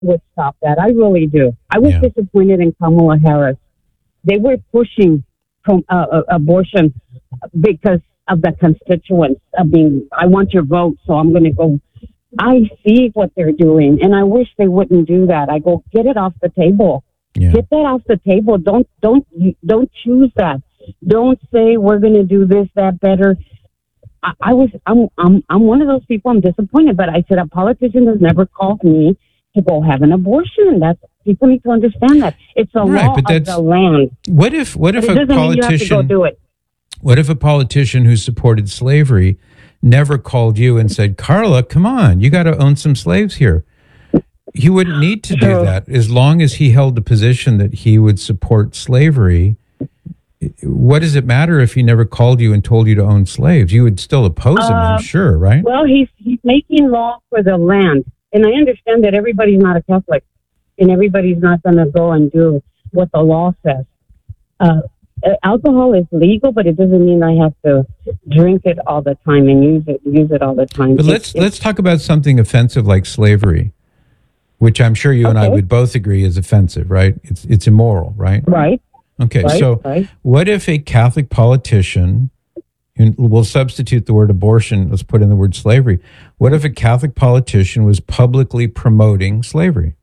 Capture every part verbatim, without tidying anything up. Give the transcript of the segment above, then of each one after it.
would stop that. I really do. I was Yeah. disappointed in Kamala Harris. They were pushing from uh, uh, abortion because of the constituents. I mean, I want your vote, so I'm going to go. I see what they're doing, and I wish they wouldn't do that. I go, get it off the table. Yeah. Get that off the table. Don't don't don't choose that. Don't say we're going to do this, that better. I, I was I'm I'm I'm one of those people. I'm disappointed, but I said a politician has never called me to go have an abortion. That's people need to understand that it's a Right, law but of that's- the land. What if what if But it a doesn't mean you have to go politician do it. what if a politician who supported slavery never called you and said, Carla, come on, you got to own some slaves here? He wouldn't need to do Sure. that as long as he held the position that he would support slavery. What does it matter if he never called you and told you to own slaves? You would still oppose him, Uh, I'm sure, right? Well, he's he's making law for the land, and I understand that everybody's not a Catholic, and everybody's not going to go and do what the law says. Uh, uh, alcohol is legal, but it doesn't mean I have to drink it all the time and use it use it all the time. But It's- let's it's- let's talk about something offensive like slavery, which I'm sure you and I Okay. would both agree is offensive, right? It's it's immoral, right? right. Okay, Right, so right. what if a Catholic politician, and we'll substitute the word abortion, let's put in the word slavery. What if a Catholic politician was publicly promoting slavery?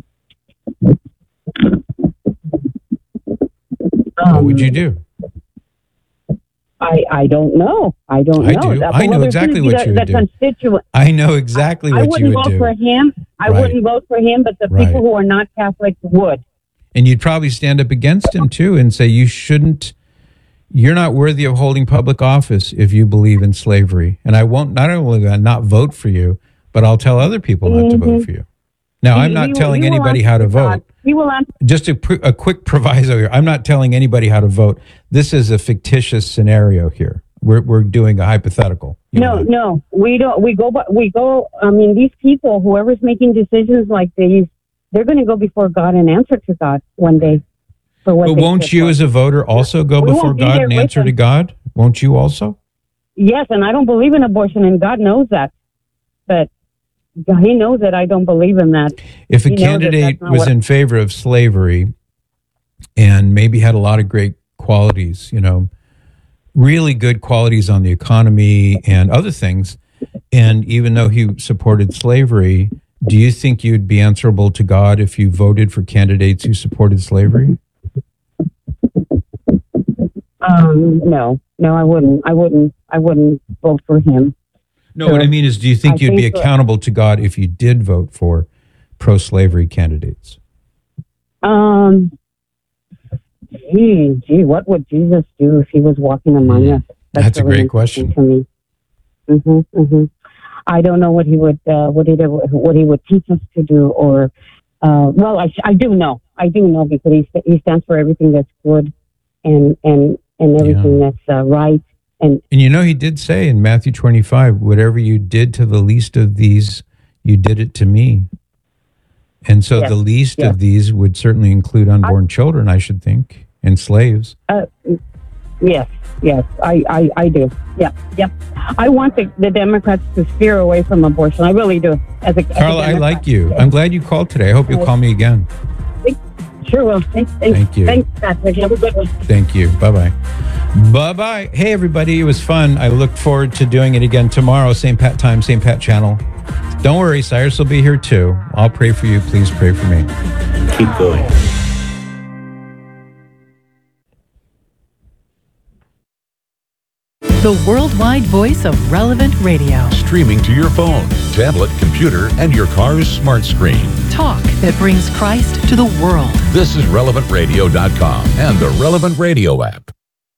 What would you do? I, I don't know. I don't I know. do. That- I know well, there's exactly gonna be what the, you would the do. Constituent. I know exactly I what you wouldn't would vote do. for him. I Right. wouldn't vote for him, but the Right. people who are not Catholic would. And you'd probably stand up against him too and say, you shouldn't, you're not worthy of holding public office if you believe in slavery. And I won't, not only will I not vote for you, but I'll tell other people not to vote for you. Now, I'm He- not he will- telling he will anybody answer how to to God. vote. He will answer. Just a, pr- a quick proviso here. I'm not telling anybody how to vote. This is a fictitious scenario here. We're we're doing a hypothetical. you No, and I. no, we don't. We go, but we go. I mean, these people, whoever's making decisions like these, they're going to go before God and answer to God one day for what. But they won't did you, for- as a voter, also go We before won't be God there and with answer them. to God? Won't you also? Yes, and I don't believe in abortion, and God knows that. But He knows that I don't believe in that. If a He knows that candidate that's not was what- in favor of slavery and maybe had a lot of great qualities, you know, really good qualities on the economy and other things, and even though he supported slavery, do you think you'd be answerable to God if you voted for candidates who supported slavery? Um, no, no, I wouldn't. I wouldn't. I wouldn't vote for him. No, what I mean is, do you think I you'd be think that- accountable to God if you did vote for pro-slavery candidates? Um, gee, gee, what would Jesus do if he was walking among Mm, us? that's a really great question. interesting To me. Mm-hmm, mm-hmm. I don't know what he would, uh, what he what he would teach us to do, or uh, well, I, I do know, I do know because he he stands for everything that's good, and and and everything Yeah. that's uh, right, and And you know, he did say in Matthew twenty-five, whatever you did to the least of these, you did it to me. And so Yes, the least yes. of these would certainly include unborn children, I should think, and slaves. Uh, yes, yes, I, I, I do. Yep, yep. I want the, the Democrats to steer away from abortion. I really do. As a, as a Carla, I Democrat. like you. I'm glad you called today. I hope you'll call me again. Sure will. Thanks, thanks, Thank you. Thanks, Patrick. Have a good one. Thank you. Bye-bye. Bye-bye. Hey, everybody. It was fun. I look forward to doing it again tomorrow. Same Pat time, same Pat channel. Don't worry. Cyrus will be here too. I'll pray for you. Please pray for me. Keep going. The worldwide voice of Relevant Radio. Streaming to your phone, tablet, computer, and your car's smart screen. Talk that brings Christ to the world. This is relevant radio dot com and the Relevant Radio app.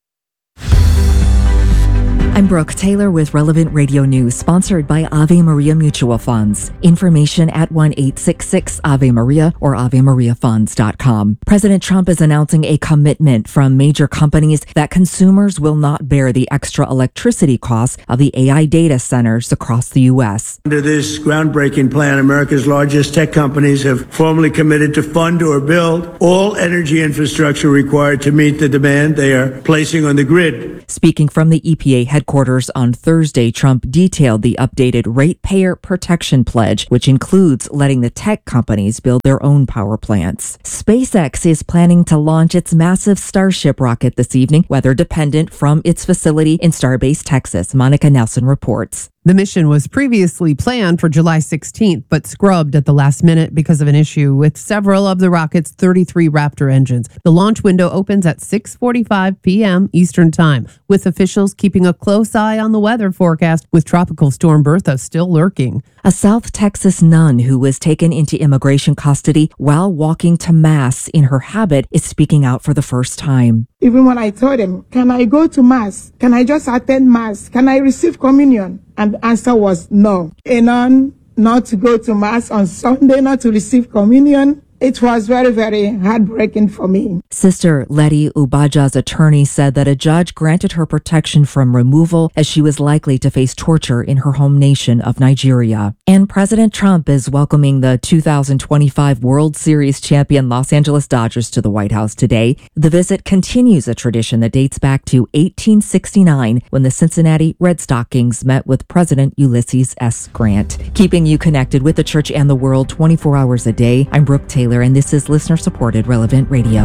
I'm Brooke Taylor with Relevant Radio News, sponsored by Ave Maria Mutual Funds. Information at one eight six six Ave Maria or ave maria funds dot com. President Trump is announcing a commitment from major companies that consumers will not bear the extra electricity costs of the A I data centers across the U S. Under this groundbreaking plan, America's largest tech companies have formally committed to fund or build all energy infrastructure required to meet the demand they are placing on the grid. Speaking from the E P A headquarters, headquarters on Thursday, Trump detailed the updated ratepayer protection pledge, which includes letting the tech companies build their own power plants. SpaceX is planning to launch its massive Starship rocket this evening, weather dependent, from its facility in Starbase, Texas. Monica Nelson reports. The mission was previously planned for July sixteenth, but scrubbed at the last minute because of an issue with several of the rocket's thirty-three Raptor engines. The launch window opens at six forty-five p.m. Eastern Time, with officials keeping a close eye on the weather forecast, with Tropical Storm Bertha still lurking. A South Texas nun who was taken into immigration custody while walking to Mass in her habit is speaking out for the first time. Even when I told him, can I go to Mass? Can I just attend Mass? Can I receive communion? And the answer was no. A nun not to go to Mass on Sunday, not to receive communion. It was very, very heartbreaking for me. Sister Letty Ubaja's attorney said that a judge granted her protection from removal as she was likely to face torture in her home nation of Nigeria. And President Trump is welcoming the two thousand twenty-five World Series champion Los Angeles Dodgers to the White House today. The visit continues a tradition that dates back to eighteen sixty-nine when the Cincinnati Red Stockings met with President Ulysses S. Grant. Keeping you connected with the church and the world twenty-four hours a day, I'm Brooke Taylor, and this is listener-supported Relevant Radio.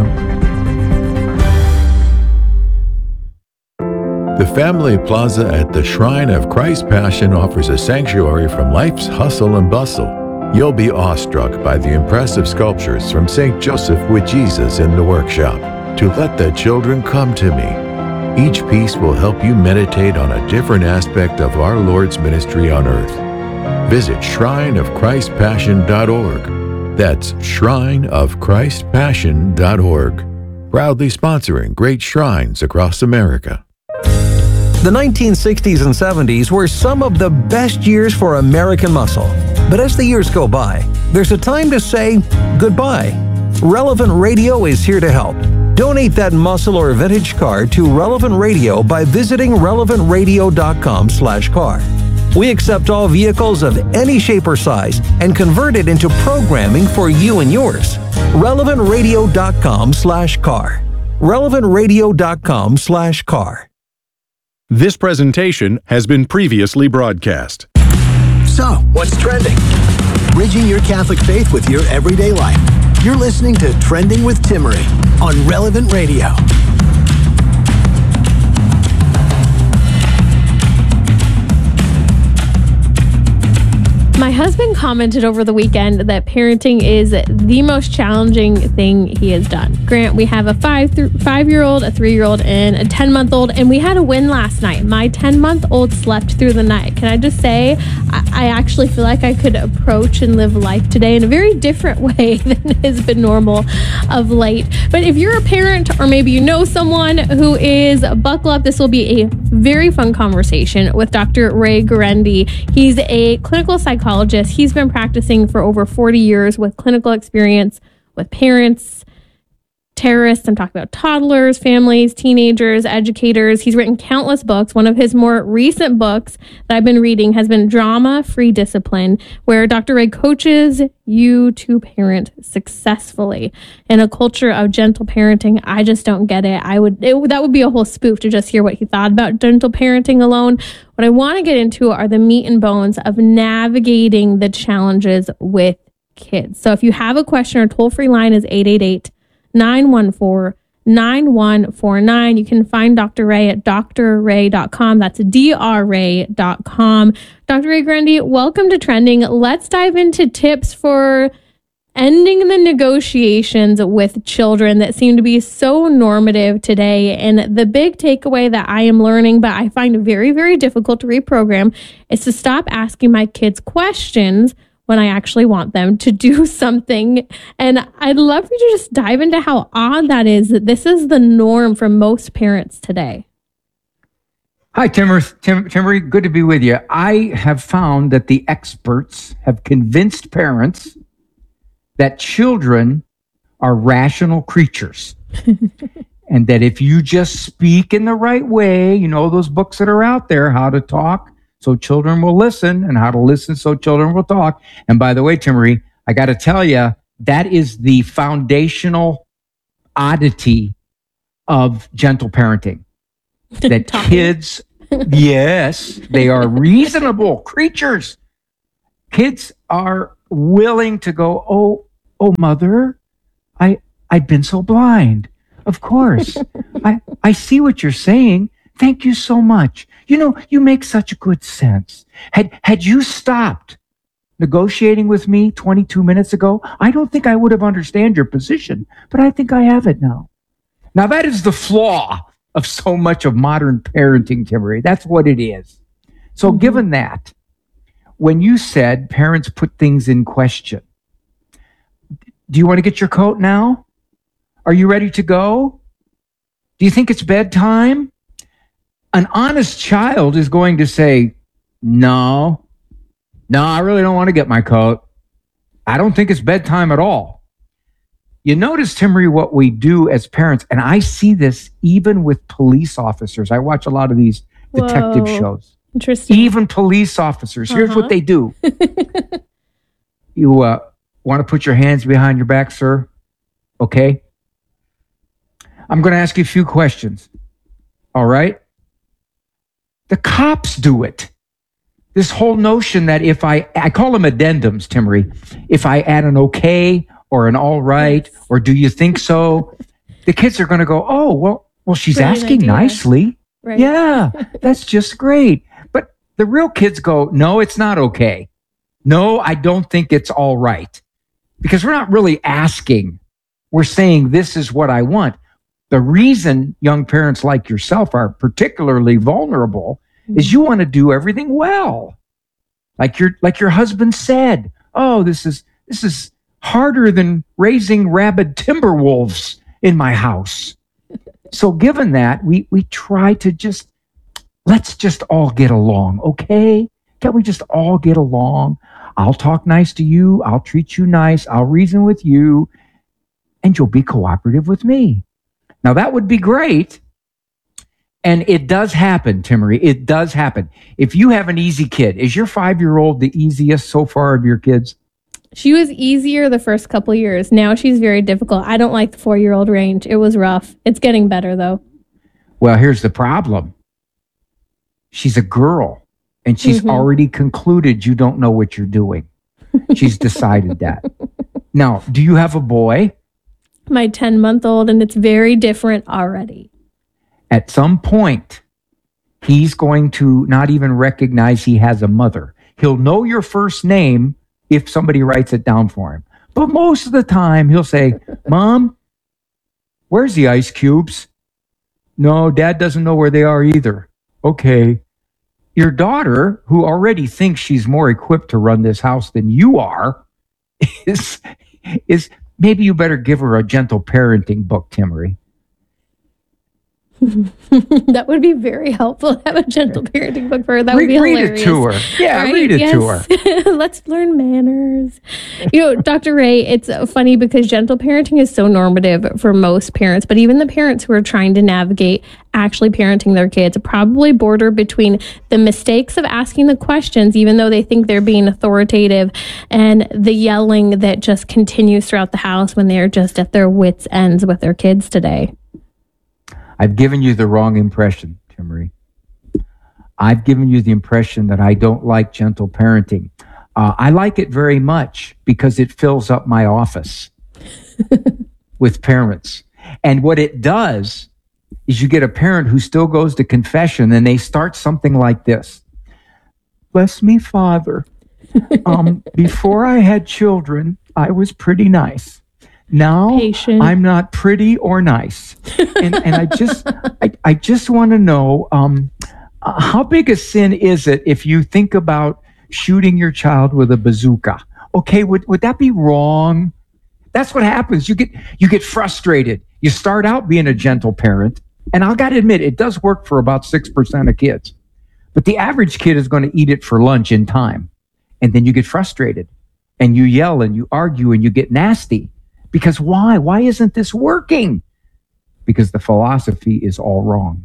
The Family Plaza at the Shrine of Christ Passion offers a sanctuary from life's hustle and bustle. You'll be awestruck by the impressive sculptures from Saint Joseph with Jesus in the workshop, To Let the Children Come to Me. Each piece will help you meditate on a different aspect of our Lord's ministry on earth. Visit shrine of christ passion dot org. That's shrine of christ passion dot org. Proudly sponsoring great shrines across America. The nineteen sixties and seventies were some of the best years for American muscle. But as the years go by, there's a time to say goodbye. Relevant Radio is here to help. Donate that muscle or vintage car to Relevant Radio by visiting relevant radio dot com slash car. We accept all vehicles of any shape or size and convert it into programming for you and yours. relevant radio dot com slash car. relevant radio dot com slash car. This presentation has been previously broadcast. So, what's trending? Bridging your Catholic faith with your everyday life. You're listening to Trending with Timmerie on Relevant Radio. My husband commented over the weekend that parenting is the most challenging thing he has done. Grant, we have a five th- five-year-old, a three-year-old, and a ten-month-old, and we had a win last night. My ten-month-old slept through the night. Can I just say, I, I actually feel like I could approach and live life today in a very different way than has been normal of late. But if you're a parent, or maybe you know someone who is, buckle up. This will be a very fun conversation with Doctor Ray Guarendi. He's a clinical psychologist. He's been practicing for over forty years with clinical experience with parents, terrorists. I'm talking about toddlers, families, teenagers, educators. He's written countless books. One of his more recent books that I've been reading has been Drama-Free Discipline, where Doctor Ray coaches you to parent successfully. In a culture of gentle parenting, I just don't get it. I would it, that would be a whole spoof to just hear what he thought about gentle parenting alone. What I want to get into are the meat and bones of navigating the challenges with kids. So if you have a question, our toll-free line is eight eight eight, nine one four, nine one four nine. You can find Doctor Ray at d r ray dot com. That's d r ray dot com. Doctor Ray Guarendi, welcome to Trending. Let's dive into tips for ending the negotiations with children that seem to be so normative today. And the big takeaway that I am learning, but I find very, very difficult to reprogram, is to stop asking my kids questions when I actually want them to do something. And I'd love for you to just dive into how odd that is, that this is the norm for most parents today. Hi, Timmer. Tim, Timmerie, good to be with you. I have found that the experts have convinced parents that children are rational creatures. And that if you just speak in the right way, you know, those books that are out there, How to Talk So Children Will Listen, and How to Listen So Children Will Talk. And by the way, Timmerie, I got to tell you, that is the foundational oddity of gentle parenting. That kids Yes, they are reasonable creatures. Kids are willing to go, oh, oh, mother, I, I've been so blind. Of course. I, I see what you're saying. Thank you so much. You know, you make such good sense. Had, had you stopped negotiating with me twenty-two minutes ago, I don't think I would have understand your position, but I think I have it now. Now, that is the flaw of so much of modern parenting, Timmery. That's what it is. So mm-hmm. given that, when you said parents put things in question, do you want to get your coat now? Are you ready to go? Do you think it's bedtime? An honest child is going to say, no, no, I really don't want to get my coat. I don't think it's bedtime at all. You notice, Timmery, what we do as parents, and I see this even with police officers. I watch a lot of these detective Whoa. shows. Interesting. Even police officers. Here's Uh-huh. what they do. You uh, want to put your hands behind your back, sir? Okay. I'm going to ask you a few questions. All right? The cops do it. This whole notion that if I, I call them addendums, Timmery, if I add an okay or an all right, yes. or do you think so? The kids are going to go, oh, well, well, she's Brilliant asking idea. nicely. Right. Yeah, that's just great. But the real kids go, no, it's not okay. No, I don't think it's all right. Because we're not really asking. We're saying, this is what I want. The reason young parents like yourself are particularly vulnerable mm-hmm. is you want to do everything well. Like your like your husband said, oh, this is this is harder than raising rabid timber wolves in my house. So given that, we we try to just, let's just all get along, okay? Can we just all get along? I'll talk nice to you. I'll treat you nice. I'll reason with you. And you'll be cooperative with me. Now, that would be great. And it does happen, Timmery. It does happen. If you have an easy kid, is your five-year-old the easiest so far of your kids? She was easier the first couple years. Now she's very difficult. I don't like the four-year-old range. It was rough. It's getting better, though. Well, here's the problem. She's a girl, and she's mm-hmm. already concluded you don't know what you're doing. She's decided that. Now, do you have a boy? My ten-month-old, and it's very different already. At some point, he's going to not even recognize he has a mother. He'll know your first name if somebody writes it down for him. But most of the time, he'll say, Mom, where's the ice cubes? No, Dad doesn't know where they are either. Okay. Your daughter, who already thinks she's more equipped to run this house than you are, is, is maybe you better give her a gentle parenting book, Timmery. That would be very helpful. Have a gentle parenting book for her. That read, would be hilarious. Read it to her. Yeah, right? read it yes. to her. Let's learn manners. You know, Doctor Ray, it's funny because gentle parenting is so normative for most parents, but even the parents who are trying to navigate actually parenting their kids probably border between the mistakes of asking the questions, even though they think they're being authoritative, and the yelling that just continues throughout the house when they're just at their wits' ends with their kids today. I've given you the wrong impression, Timmery. I've given you the impression that I don't like gentle parenting. Uh, I like it very much because it fills up my office with parents. And what it does is you get a parent who still goes to confession and they start something like this. Bless me, Father. Um, before I had children, I was pretty nice. Now Patient. I'm not pretty or nice. And, and I just I, I just want to know, um, uh, how big a sin is it if you think about shooting your child with a bazooka? Okay, would, would that be wrong? That's what happens. You get you get frustrated. You start out being a gentle parent, and I've got to admit, it does work for about six percent of kids. But the average kid is going to eat it for lunch in time. And then you get frustrated, and you yell, and you argue, and you get nasty. Because why? Why isn't this working? Because the philosophy is all wrong.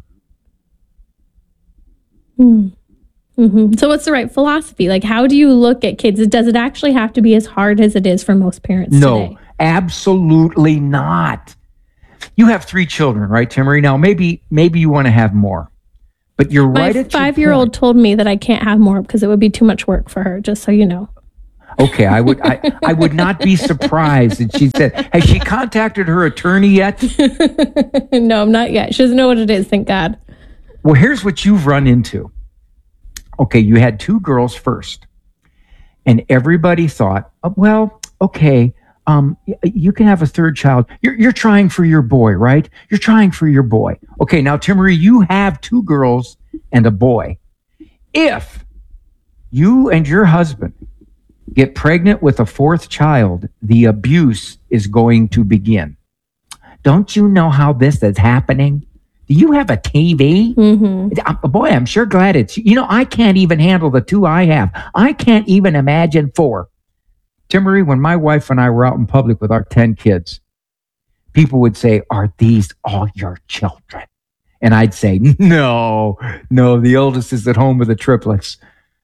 Hmm. Mm-hmm. So what's the right philosophy? Like, how do you look at kids? Does it actually have to be as hard as it is for most parents no, today? Absolutely not. You have three children, right, Timmery? Now, maybe maybe you want to have more. But you're My right at your five-year-old point. told me that I can't have more because it would be too much work for her, just so you know. Okay, I would I, I would not be surprised if she said, has she contacted her attorney yet? No, not yet. She doesn't know what it is, thank God. Well, here's what you've run into. Okay, you had two girls first, and everybody thought, oh, well, okay, um, y- you can have a third child. You're, you're trying for your boy, right? You're trying for your boy. Okay, now, Timmerie, you have two girls and a boy. If you and your husband get pregnant with a fourth child, the abuse is going to begin. Don't you know how this is happening? Do you have a T V? Mm-hmm. Boy, I'm sure glad it's, you know, I can't even handle the two I have. I can't even imagine four. Timmerie, when my wife and I were out in public with our ten kids, people would say, are these all your children? And I'd say, no, no, the oldest is at home with the triplets.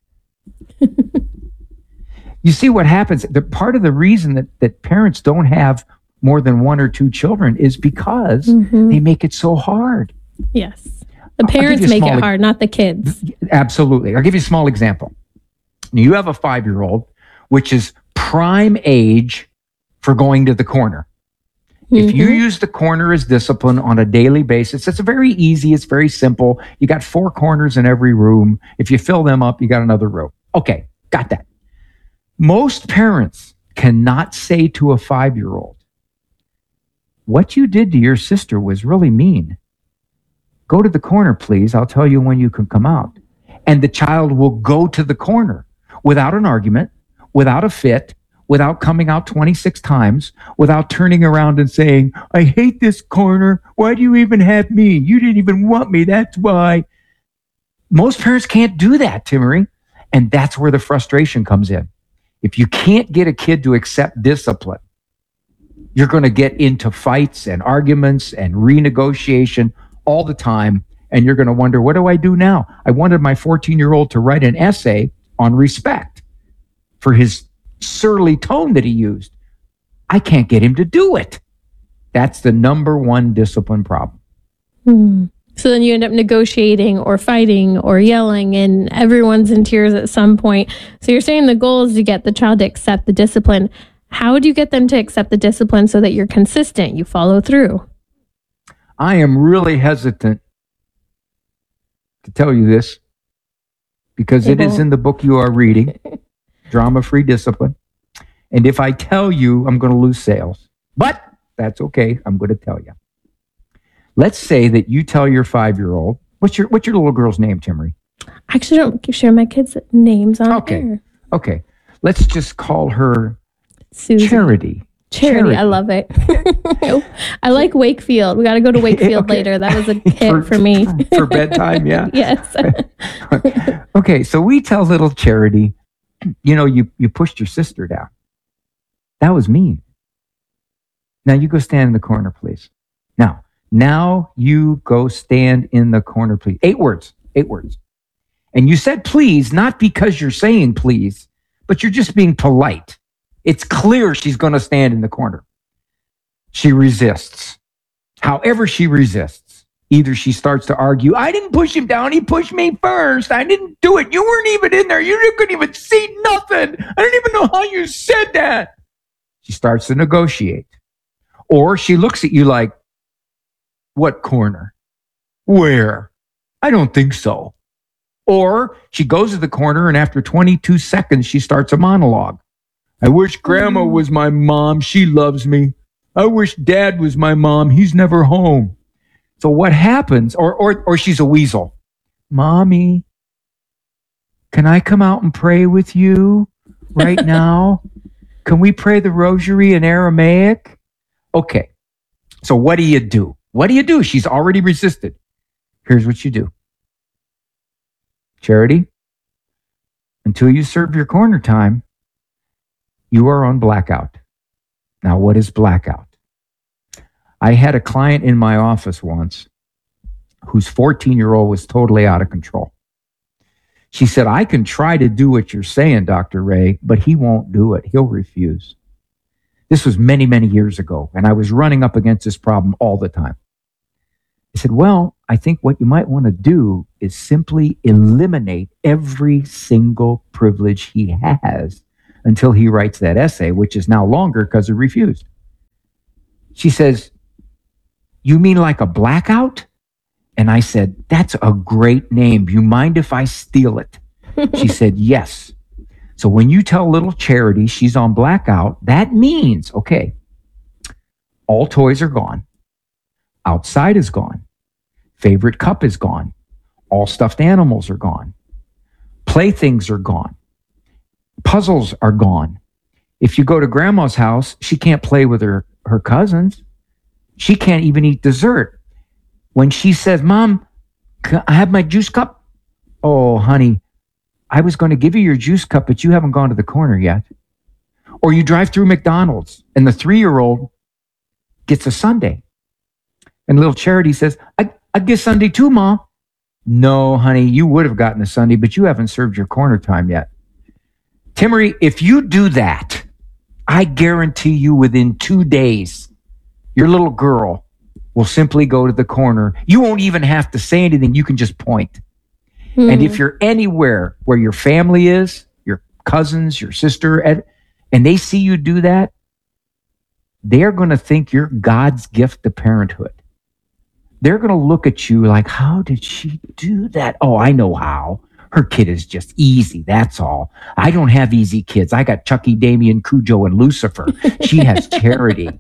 You see what happens? The part of the reason that, that parents don't have more than one or two children is because mm-hmm. they make it so hard. Yes. The parents make it hard, not the kids. Absolutely. I'll give you a small example. You have a five-year-old, which is prime age for going to the corner. Mm-hmm. If you use the corner as discipline on a daily basis, it's very easy. It's very simple. You got four corners in every room. If you fill them up, you got another room. Okay, got that. Most parents cannot say to a five-year-old, what you did to your sister was really mean. Go to the corner, please. I'll tell you when you can come out. And the child will go to the corner without an argument, without a fit, without coming out twenty-six times, without turning around and saying, I hate this corner. Why do you even have me? You didn't even want me. That's why. Most parents can't do that, Timmerie. And that's where the frustration comes in. If you can't get a kid to accept discipline, you're going to get into fights and arguments and renegotiation all the time. And you're going to wonder, what do I do now? I wanted my fourteen-year-old to write an essay on respect for his surly tone that he used. I can't get him to do it. That's the number one discipline problem. Hmm. So then you end up negotiating or fighting or yelling, and everyone's in tears at some point. So you're saying the goal is to get the child to accept the discipline. How do you get them to accept the discipline so that you're consistent, you follow through? I am really hesitant to tell you this because it is in the book you are reading, Drama-Free Discipline. And if I tell you, I'm going to lose sales. But that's okay. I'm going to tell you. Let's say that you tell your five-year-old, what's your what's your little girl's name, Timmerie? I actually don't share my kids' names on okay. air. Okay. Let's just call her Susie. Charity. Charity. Charity. I love it. I like Wakefield. We got to go to Wakefield okay. later. That was a hit for, for me. For bedtime, yeah? Yes. Okay, so we tell little Charity, you know, you, you pushed your sister down. That was mean. Now you go stand in the corner, please. Now, now you go stand in the corner, please. Eight words, eight words. And you said please, not because you're saying please, but you're just being polite. It's clear she's going to stand in the corner. She resists. However she resists, either she starts to argue, I didn't push him down, he pushed me first. I didn't do it. You weren't even in there. You couldn't even see nothing. I didn't even know how you said that. She starts to negotiate. Or she looks at you like, what corner? Where? I don't think so. Or she goes to the corner and after twenty-two seconds, she starts a monologue. I wish grandma was my mom. She loves me. I wish dad was my mom. He's never home. So what happens? Or, or, or she's a weasel. Mommy, can I come out and pray with you right now? Can we pray the rosary in Aramaic? Okay. So what do you do? What do you do? She's already resisted. Here's what you do. Charity, until you serve your corner time, you are on blackout. Now, what is blackout? I had a client in my office once whose fourteen-year-old was totally out of control. She said, I can try to do what you're saying, Doctor Ray, but he won't do it. He'll refuse. This was many, many years ago, and I was running up against this problem all the time. I said, well, I think what you might want to do is simply eliminate every single privilege he has until he writes that essay, which is now longer because he refused. She says, "You mean like a blackout?" And I said, "That's a great name. You mind if I steal it?" She said, "Yes." So when you tell little Charity she's on blackout, that means, okay, all toys are gone. Outside is gone. Favorite cup is gone. All stuffed animals are gone. Playthings are gone. Puzzles are gone. If you go to grandma's house, she can't play with her, her cousins. She can't even eat dessert. When she says, "Mom, can I have my juice cup?" "Oh, honey, I was going to give you your juice cup, but you haven't gone to the corner yet." Or you drive through McDonald's and the three-year-old gets a sundae. And little Charity says, I, I get Sunday too, Mom." "No, honey, you would have gotten a Sunday, but you haven't served your corner time yet." Timmery, if you do that, I guarantee you within two days, your little girl will simply go to the corner. You won't even have to say anything. You can just point. Hmm. And if you're anywhere where your family is, your cousins, your sister, and they see you do that, they're going to think you're God's gift to parenthood. They're going to look at you like, "How did she do that? Oh, I know how. Her kid is just easy. That's all. I don't have easy kids. I got Chucky, Damien, Cujo, and Lucifer. She has Charity."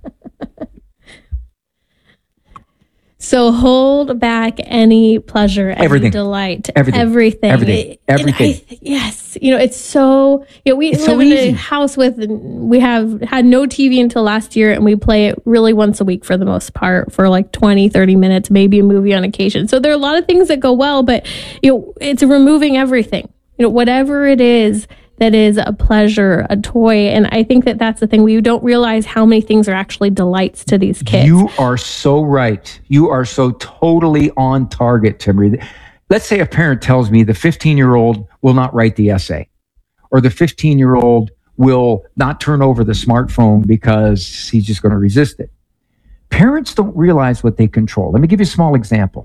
So hold back any pleasure, any everything. delight, everything, everything, everything, everything. I, yes, you know, it's so. You know, we it's live so in easy. a house with. We have had no T V until last year, and we play it really once a week for the most part, for like twenty, thirty minutes, maybe a movie on occasion. So there are a lot of things that go well, but you know, it's removing everything. You know, whatever it is that is a pleasure, a toy. And I think that that's the thing. We don't realize how many things are actually delights to these kids. You are so right. You are so totally on target, Timmy. Let's say a parent tells me the fifteen-year-old will not write the essay, or the fifteen-year-old will not turn over the smartphone because he's just going to resist it. Parents don't realize what they control. Let me give you a small example.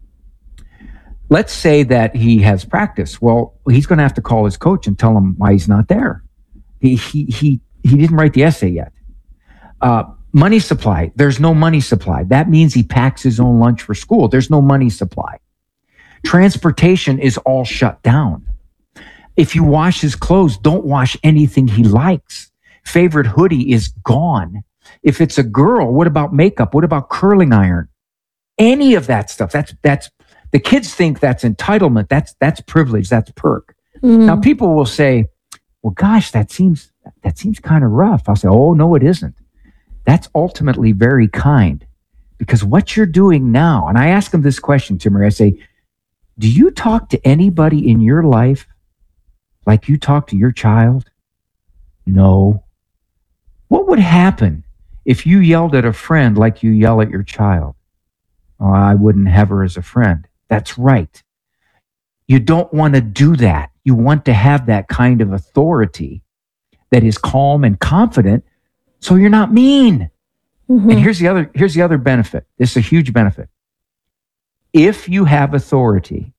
Let's say that he has practice. Well, he's going to have to call his coach and tell him why he's not there. He he he he didn't write the essay yet. Uh, money supply. There's no money supply. That means he packs his own lunch for school. There's no money supply. Transportation is all shut down. If you wash his clothes, don't wash anything he likes. Favorite hoodie is gone. If it's a girl, what about makeup? What about curling iron? Any of that stuff. That's that's. The kids think that's entitlement. That's that's privilege. That's perk. Mm-hmm. Now people will say, "Well, gosh, that seems that seems kind of rough." I'll say, "Oh, no, it isn't. That's ultimately very kind, because what you're doing now." And I ask them this question, Timmy. I say, "Do you talk to anybody in your life like you talk to your child?" "No." "What would happen if you yelled at a friend like you yell at your child?" "Oh, I wouldn't have her as a friend." That's right. You don't want to do that. You want to have that kind of authority that is calm and confident, so you're not mean. Mm-hmm. And here's the other, here's the other benefit. This is a huge benefit. If you have authority,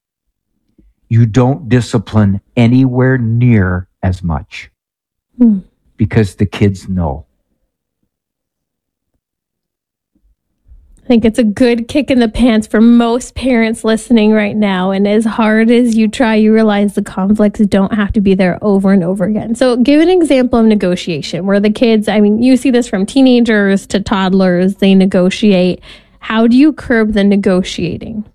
you don't discipline anywhere near as much, mm. because the kids know. I think it's a good kick in the pants for most parents listening right now. And as hard as you try, you realize the conflicts don't have to be there over and over again. So give an example of negotiation where the kids, I mean, you see this from teenagers to toddlers, they negotiate. How do you curb the negotiating?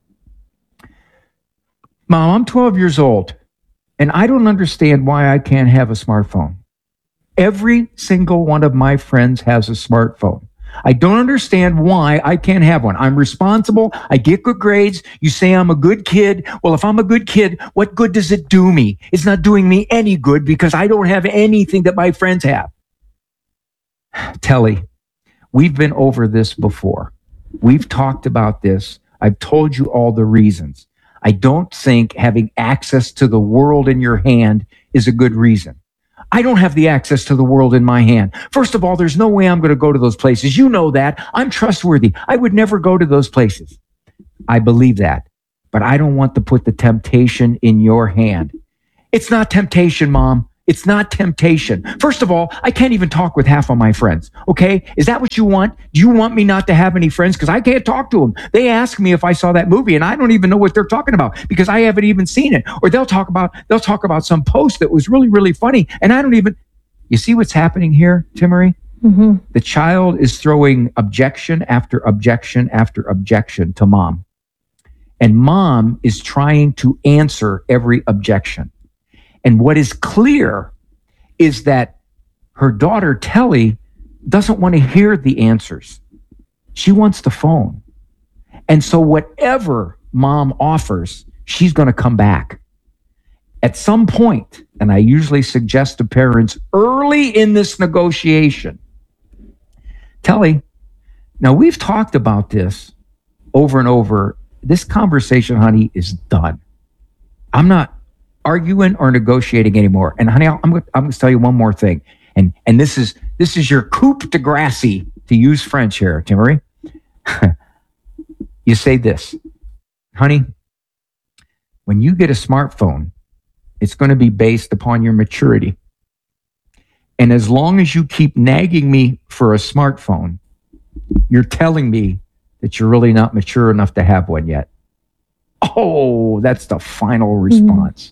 Mom, I'm twelve years old, and I don't understand why I can't have a smartphone. Every single one of my friends has a smartphone. I don't understand why I can't have one. I'm responsible. I get good grades. You say I'm a good kid. Well, if I'm a good kid, what good does it do me? It's not doing me any good because I don't have anything that my friends have. Telly, we've been over this before. We've talked about this. I've told you all the reasons. I don't think having access to the world in your hand is a good reason. I don't have the access to the world in my hand. First of all, there's no way I'm going to go to those places. You know that. I'm trustworthy. I would never go to those places. I believe that. but I don't want to put the temptation in your hand. It's not temptation, Mom. It's not temptation. First of all, I can't even talk with half of my friends. Okay? Is that what you want? Do you want me not to have any friends? Because I can't talk to them. They ask me if I saw that movie and I don't even know what they're talking about because I haven't even seen it. Or they'll talk about, they'll talk about some post that was really, really funny. And I don't even, you see what's happening here, Timmerie? Mm-hmm. The child is throwing objection after objection after objection to mom. And mom is trying to answer every objection. And what is clear is that her daughter, Telly, doesn't want to hear the answers. She wants the phone. And so whatever mom offers, she's going to come back. At some point, and I usually suggest to parents early in this negotiation, Telly, now we've talked about this over and over. This conversation, honey, is done. I'm not arguing or negotiating anymore. And honey, I'm going I'm to tell you one more thing. And and this is this is your coup de grace, to use French here, Timmerie. You say this, honey, when you get a smartphone, it's going to be based upon your maturity. And as long as you keep nagging me for a smartphone, you're telling me that you're really not mature enough to have one yet. Oh, that's the final response.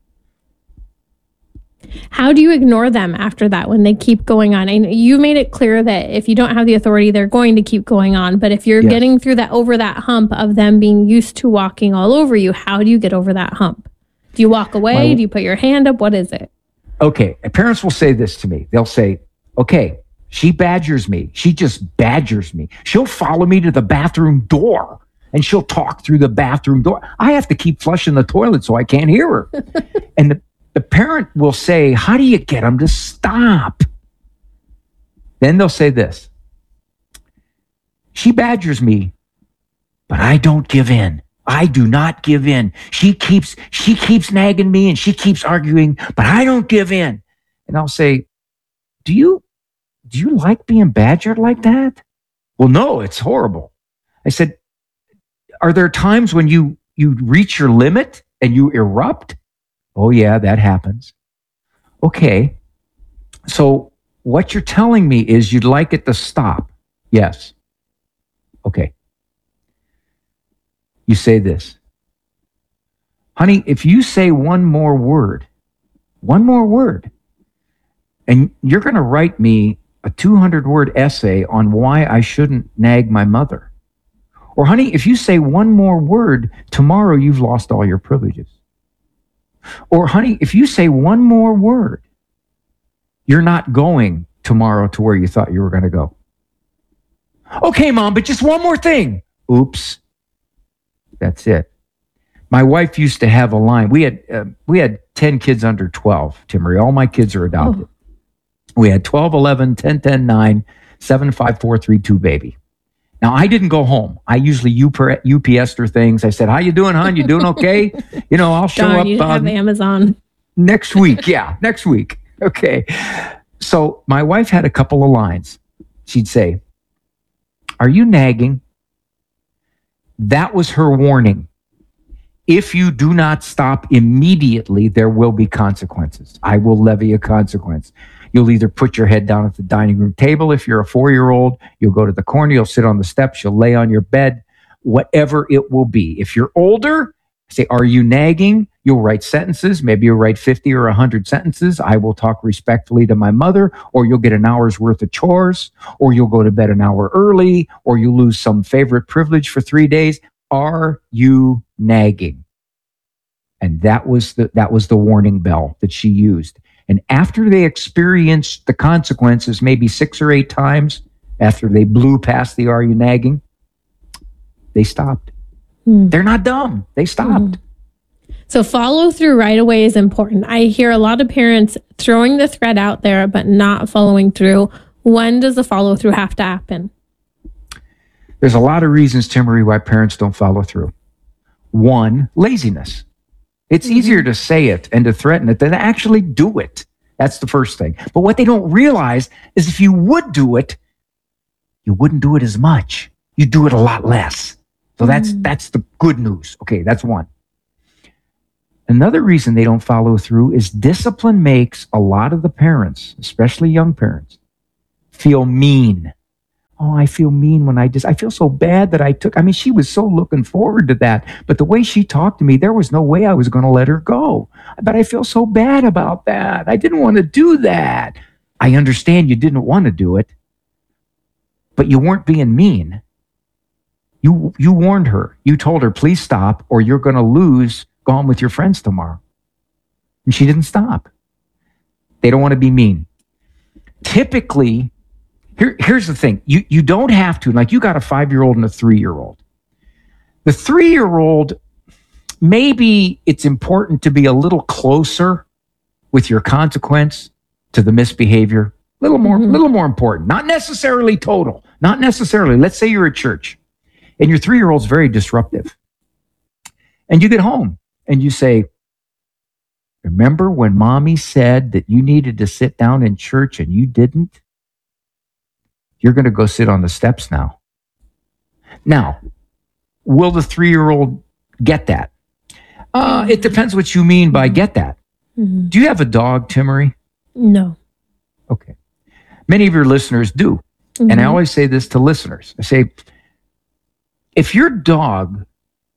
How do you ignore them after that when they keep going on? And you made it clear that if you don't have the authority, they're going to keep going on. But if you're Yes. getting through that, over that hump of them being used to walking all over you, how do you get over that hump? Do you walk away? Well- do you put your hand up? What is it? Okay, parents will say this to me. They'll say, okay, she badgers me. She just badgers me. She'll follow me to the bathroom door and she'll talk through the bathroom door. I have to keep flushing the toilet so I can't hear her. And the, the parent will say, how do you get them to stop? Then they'll say this, she badgers me, but I don't give in. I do not give in. She keeps, she keeps nagging me and she keeps arguing, but I don't give in. And I'll say, do you, do you like being badgered like that? Well, no, it's horrible. I said, are there times when you, you reach your limit and you erupt? Oh yeah, that happens. Okay. So what you're telling me is you'd like it to stop. Yes. Okay. You say this, honey, if you say one more word, one more word, and you're going to write me a two hundred word essay on why I shouldn't nag my mother. Or honey, if you say one more word, tomorrow you've lost all your privileges. Or honey, if you say one more word, you're not going tomorrow to where you thought you were going to go. Okay, mom, but just one more thing. Oops. That's it. My wife used to have a line. We had uh, we had ten kids under twelve, Timmerie. All my kids are adopted. Oh. We had twelve, eleven, ten, ten, nine, seven, five, four, three, two, baby. Now, I didn't go home. I usually U P S'd her things. I said, how you doing, hon? You doing okay? You know, I'll show Darn, up you didn't um, have Amazon. next week. Yeah, next week. Okay. So my wife had a couple of lines. She'd say, are you nagging? That was her warning. If you do not stop immediately, there will be consequences. I will levy a consequence. You'll either put your head down at the dining room table. If you're a four-year-old, you'll go to the corner, you'll sit on the steps, you'll lay on your bed, whatever it will be. If you're older, say, are you nagging? You'll write sentences. Maybe you'll write fifty or one hundred sentences. I will talk respectfully to my mother, or you'll get an hour's worth of chores, or you'll go to bed an hour early, or you lose some favorite privilege for three days. Are you nagging? And that was the, that was the warning bell that she used. And after they experienced the consequences, maybe six or eight times, after they blew past the are you nagging, they stopped. Mm. They're not dumb. They stopped. Mm. So follow through right away is important. I hear a lot of parents throwing the thread out there, but not following through. When does the follow through have to happen? There's a lot of reasons, Timmerie, why parents don't follow through. One, laziness. It's mm-hmm. easier to say it and to threaten it than to actually do it. That's the first thing. But what they don't realize is if you would do it, you wouldn't do it as much. You do it a lot less. So that's that's the good news. Okay, that's one. Another reason they don't follow through is discipline makes a lot of the parents, especially young parents, feel mean. Oh, I feel mean when I just, I feel so bad that I took, I mean, she was so looking forward to that. But the way she talked to me, there was no way I was going to let her go. But I feel so bad about that. I didn't want to do that. I understand you didn't want to do it, but you weren't being mean. You, you warned her. You told her, please stop or you're going to lose Gone with Your Friends tomorrow. And she didn't stop. They don't want to be mean. Typically, Here, here's the thing. You, you don't have to, like you got a five-year-old and a three-year-old. The three-year-old, maybe it's important to be a little closer with your consequence to the misbehavior. A little more, mm-hmm. little more important. Not necessarily total. Not necessarily. Let's say you're at church and your three-year-old's very disruptive. And you get home and you say, remember when mommy said that you needed to sit down in church and you didn't? You're going to go sit on the steps now. Now, will the three-year-old get that? Uh, it depends what you mean by get that. Mm-hmm. Do you have a dog, Timmery? No. Okay. Many of your listeners do. Mm-hmm. And I always say this to listeners. I say, if your dog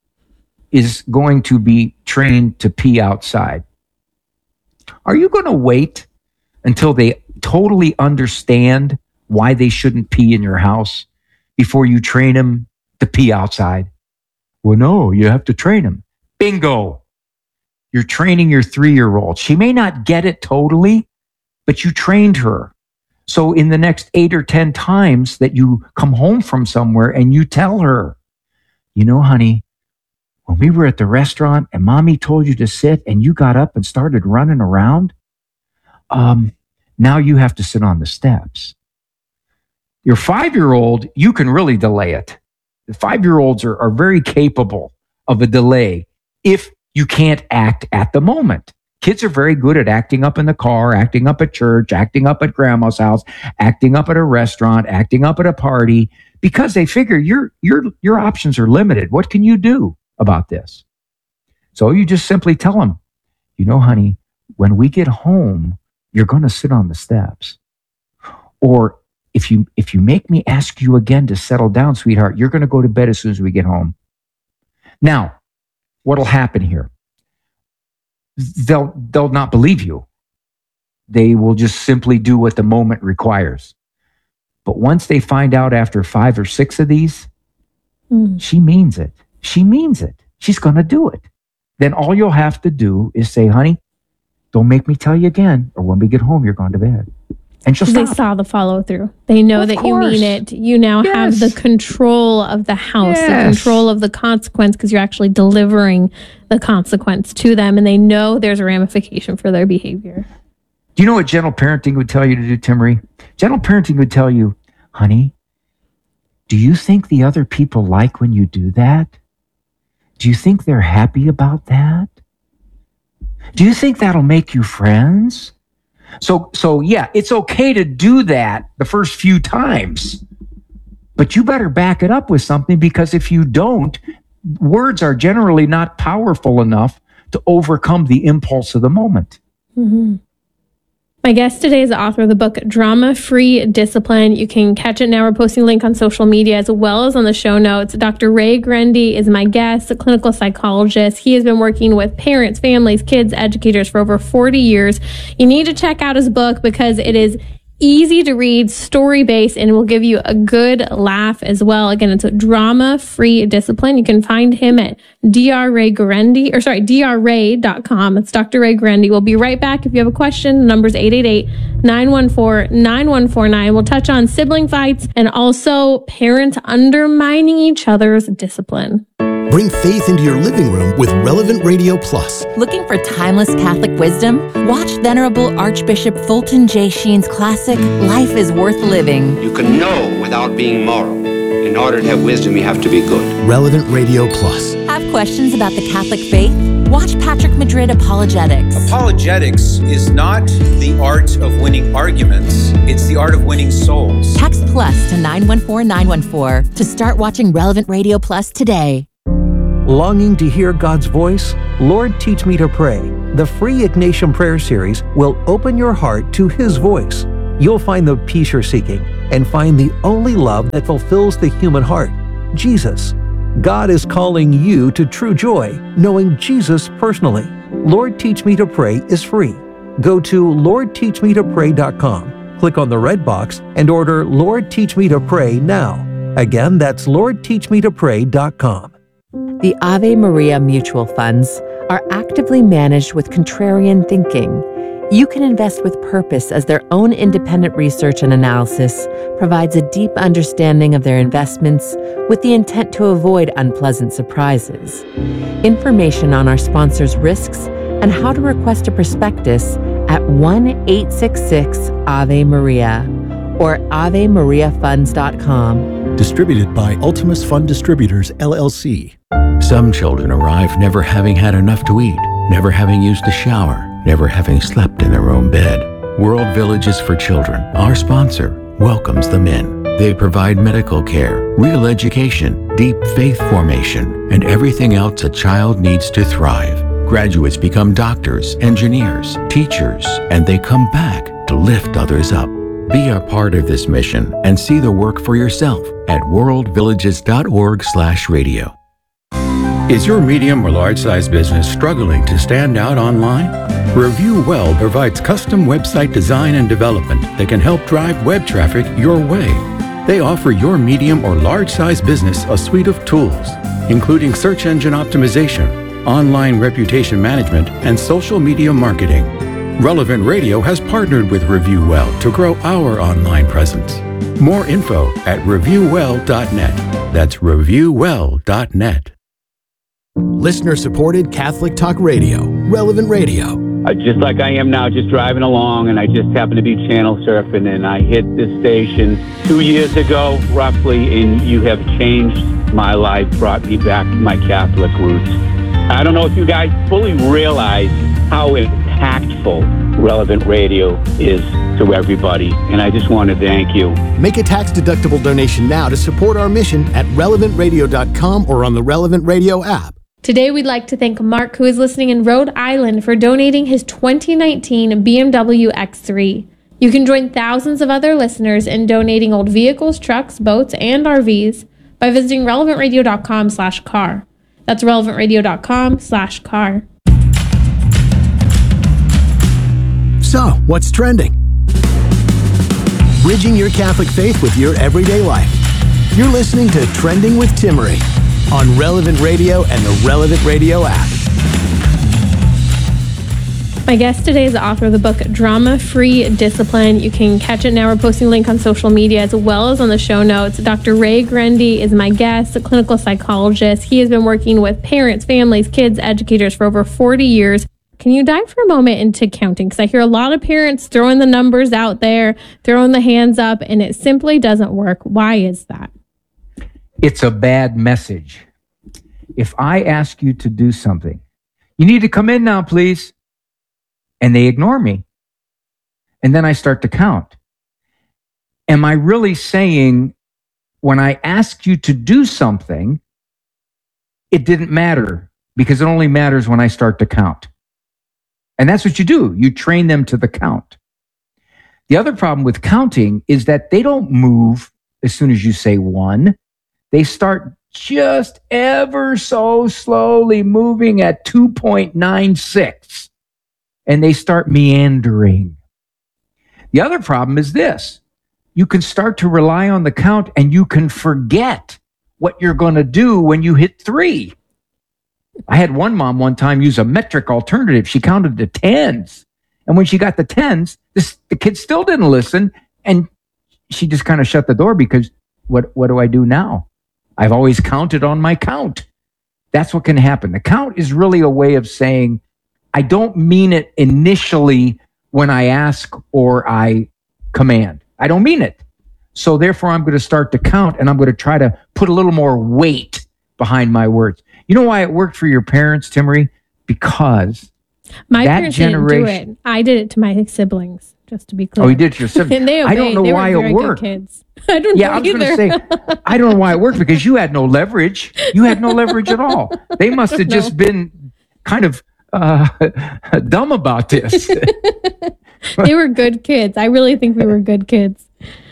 is going to be trained to pee outside, are you going to wait until they totally understand why they shouldn't pee in your house before you train them to pee outside? Well, no, you have to train them. Bingo. You're training your three-year-old. She may not get it totally, but you trained her. So in the next eight or ten times that you come home from somewhere and you tell her, you know, honey, when we were at the restaurant and mommy told you to sit and you got up and started running around, um, now you have to sit on the steps. Your five-year-old, you can really delay it. The five-year-olds are, are very capable of a delay if you can't act at the moment. Kids are very good at acting up in the car, acting up at church, acting up at grandma's house, acting up at a restaurant, acting up at a party, because they figure your your your options are limited. What can you do about this? So you just simply tell them, you know, honey, when we get home, you're going to sit on the steps. Or If you if you make me ask you again to settle down, sweetheart, you're going to go to bed as soon as we get home. Now, what'll happen here? They'll they'll not believe you. They will just simply do what the moment requires. But once they find out after five or six of these, mm. she means it. She means it. She's going to do it. Then all you'll have to do is say, honey, don't make me tell you again, or when we get home, you're going to bed. And she'll stop. They saw the follow through. They know Of that course. you mean it. You now Yes. have the control of the house, the Yes. control of the consequence, because you're actually delivering the consequence to them, and they know there's a ramification for their behavior. Do you know what gentle parenting would tell you to do, Timmery? Gentle parenting would tell you, honey, do you think the other people like when you do that? Do you think they're happy about that? Do you think that'll make you friends? So, so yeah, it's okay to do that the first few times, but you better back it up with something, because if you don't, words are generally not powerful enough to overcome the impulse of the moment. Mm-hmm. My guest today is the author of the book, Drama Free Discipline. You can catch it now. We're posting a link on social media as well as on the show notes. Doctor Ray Grundy is my guest, a clinical psychologist. He has been working with parents, families, kids, educators for over forty years. You need to check out his book because it is easy to read, story-based, and will give you a good laugh as well. Again, it's a drama-free discipline. You can find him at Doctor Ray Grundy, or sorry, D R ray dot com. It's Doctor Ray Grundy. We'll be right back. If you have a question, the number's eight eight eight, nine one four, nine one four nine. We'll touch on sibling fights and also parents undermining each other's discipline. Bring faith into your living room with Relevant Radio Plus. Looking for timeless Catholic wisdom? Watch Venerable Archbishop Fulton J. Sheen's classic, Life is Worth Living. You can know without being moral. In order to have wisdom, you have to be good. Relevant Radio Plus. Have questions about the Catholic faith? Watch Patrick Madrid Apologetics. Apologetics is not the art of winning arguments, it's the art of winning souls. Text plus to nine one four nine one four to start watching Relevant Radio Plus today. Longing to hear God's voice? Lord, Teach Me to Pray. The free Ignatian Prayer Series will open your heart to His voice. You'll find the peace you're seeking and find the only love that fulfills the human heart, Jesus. God is calling you to true joy, knowing Jesus personally. Lord Teach Me to Pray is free. Go to lord teach me to pray dot com, click on the red box, and order Lord Teach Me to Pray now. Again, that's lord teach me to pray dot com. The Ave Maria mutual funds are actively managed with contrarian thinking. You can invest with purpose as their own independent research and analysis provides a deep understanding of their investments with the intent to avoid unpleasant surprises. Information on our sponsors' risks and how to request a prospectus at one eight six six Ave Maria or ave maria funds dot com. Distributed by Ultimus Fund Distributors, L L C. Some children arrive never having had enough to eat, never having used a shower, never having slept in their own bed. World Villages for Children, our sponsor, welcomes them in. They provide medical care, real education, deep faith formation, and everything else a child needs to thrive. Graduates become doctors, engineers, teachers, and they come back to lift others up. Be a part of this mission and see the work for yourself at world villages dot org slash radio. Is your medium or large-size business struggling to stand out online? Review Well provides custom website design and development that can help drive web traffic your way. They offer your medium or large-size business a suite of tools, including search engine optimization, online reputation management, and social media marketing. Relevant Radio has partnered with Review Well to grow our online presence. More info at review well dot net. That's review well dot net. Listener-supported Catholic Talk Radio, Relevant Radio. Uh, just like I am now, just driving along, and I just happened to be channel surfing, and I hit this station two years ago, roughly, and you have changed my life, brought me back to my Catholic roots. I don't know if you guys fully realize how impactful Relevant Radio is to everybody, and I just want to thank you. Make a tax-deductible donation now to support our mission at relevant radio dot com or on the Relevant Radio app. Today, we'd like to thank Mark, who is listening in Rhode Island, for donating his twenty nineteen B M W X three. You can join thousands of other listeners in donating old vehicles, trucks, boats, and R Vs by visiting relevant radio dot com slash car. That's relevant radio dot com slash car. So, what's trending? Bridging your Catholic faith with your everyday life. You're listening to Trending with Timmery on Relevant Radio and the Relevant Radio app. My guest today is the author of the book Drama Free Discipline. You can catch it now. We're posting a link on social media as well as on the show notes. Doctor Ray Grundy is my guest, a clinical psychologist. He has been working with parents, families, kids, educators for over forty years. Can you dive for a moment into counting? Because I hear a lot of parents throwing the numbers out there, throwing the hands up, and it simply doesn't work. Why is that? It's a bad message. If I ask you to do something, you need to come in now, please. And they ignore me. And then I start to count. Am I really saying when I asked you to do something, it didn't matter because it only matters when I start to count? And that's what you do. You train them to the count. The other problem with counting is that they don't move as soon as you say one. They start just ever so slowly moving at two point nine six, and they start meandering. The other problem is this. You can start to rely on the count and you can forget what you're going to do when you hit three. I had one mom one time use a metric alternative. She counted to tens. And when she got the tens, this, the kid still didn't listen. And she just kind of shut the door because what, what do I do now? I've always counted on my count. That's what can happen. The count is really a way of saying, I don't mean it initially when I ask or I command. I don't mean it. So therefore, I'm going to start to count and I'm going to try to put a little more weight behind my words. You know why it worked for your parents, Timmery? because My that parents generation, didn't do it. I did it to my siblings, just to be clear. Oh, you did it to your siblings? And they obeyed. I don't know they why were very it good worked. Kids. I don't yeah, know I was either. going to say, I don't know why it worked because you had no leverage. You had no leverage at all. They must have just been kind of uh, dumb about this. They were good kids. I really think we were good kids.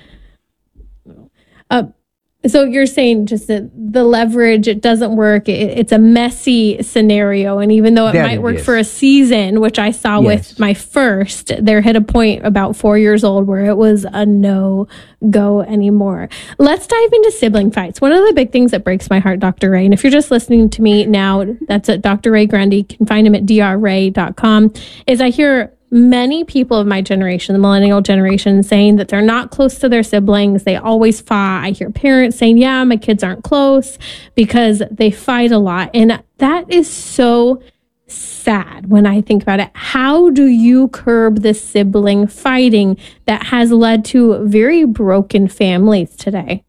Uh, so you're saying just that the leverage, it doesn't work. It, it's a messy scenario. And even though it That might it work is. for a season, which I saw Yes. with my first, there hit a point about four years old where it was a no go anymore. Let's dive into sibling fights. One of the big things that breaks my heart, Doctor Ray, and if you're just listening to me now, that's at Doctor Ray Grundy. You can find him at d r ray dot com, is I hear many people of my generation, the millennial generation, saying that they're not close to their siblings. They always fight. I hear parents saying, yeah, my kids aren't close because they fight a lot. And that is so sad when I think about it. How do you curb this sibling fighting that has led to very broken families today?